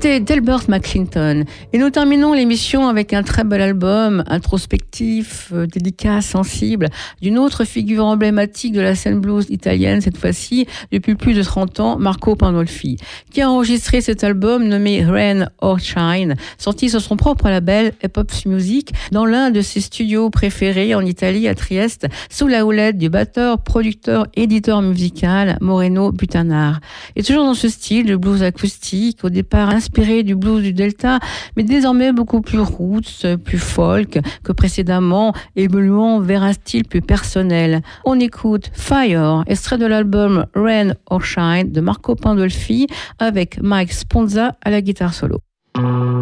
C'était Delbert McClinton. Et nous terminons l'émission avec un très bel album, introspectif, délicat, sensible, d'une autre figure emblématique de la scène blues italienne, cette fois-ci, depuis plus de 30 ans, Marco Pandolfi, qui a enregistré cet album nommé Rain or Shine, sorti sur son propre label Hip-Hop Music, dans l'un de ses studios préférés en Italie, à Trieste, sous la houlette du batteur, producteur, éditeur musical Moreno Butanar. Et toujours dans ce style de blues acoustique, au départ inspiré du blues du Delta, mais désormais beaucoup plus roots, plus folk que précédemment, évoluant vers un style plus personnel. On écoute Fire, extrait de l'album Rain or Shine de Marco Pandolfi, avec Mike Sponza à la guitare solo.